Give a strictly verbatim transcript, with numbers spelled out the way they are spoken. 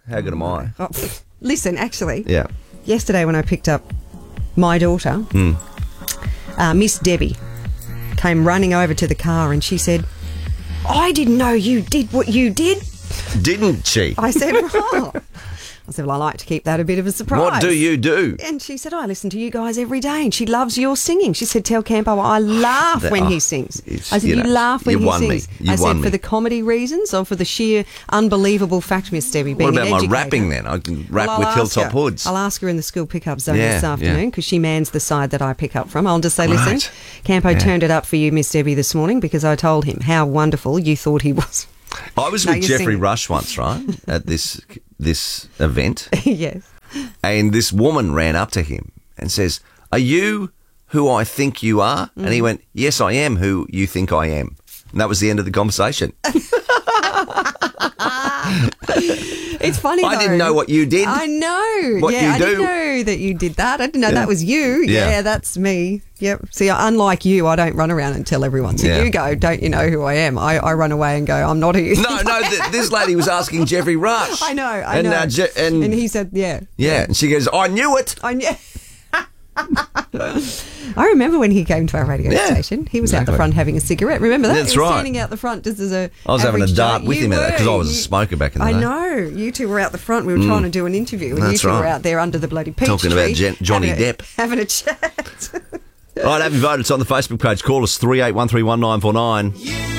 How good am I? Oh, pff, listen, actually, Yeah. yesterday when I picked up my daughter, Mm. uh, Miss Debbie came running over to the car and she said, I didn't know you did what you did. Didn't she? I said, oh. I said, well, I like to keep that a bit of a surprise. What do you do? And she said, oh, I listen to you guys every day. And she loves your singing. She said, tell Campo I laugh That- when oh, he sings. it's- I said, you you, know, laugh when you he won me. sings. You I said, won for me. the comedy reasons or for the sheer unbelievable fact, Miss Debbie, being What about an my educator? rapping then? I can rap Well, I'll with ask Hilltop her. Hoods. I'll ask her in the school pickup zone Yeah, this yeah. afternoon because she mans the side that I pick up from. I'll just say, listen, Right. Campo Yeah. turned it up for you, Miss Debbie, this morning because I told him how wonderful you thought he was. I was No, with you're Jeffrey singing. Rush once, right, at this this event, Yes. and this woman ran up to him and says, "Are you who I think you are?" And Mm. he went, "Yes, I am who you think I am." And that was the end of the conversation. It's funny, I though. didn't know what you did. I know. What yeah, you I do. didn't know that you did that. I didn't know that was you. Yeah. Yeah. that's me. Yep. See, unlike you, I don't run around and tell everyone. So Yeah. you go, don't you know who I am? I, I run away and go, I'm not who you No, think no, I am." th- this lady was asking Jeffrey Rush. I know, I and, know. Uh, Je- and, and he said, yeah. yeah, and she goes, "I knew it." I knew. I remember when he came to our radio Yeah, station. He was out exactly. the front having a cigarette. Remember that? That's he was right. standing out the front just as a. I was having a average dart Joe. with You him at that because I were. was a You- smoker back in the I day. know. You two were out the front. We were trying to do an interview, and That's you two were right. out there under the bloody peach Talking about tree Jen- Johnny having a- Depp. having a chat. All right, have you voted? It's on the Facebook page. Call us three eight one three one nine four nine.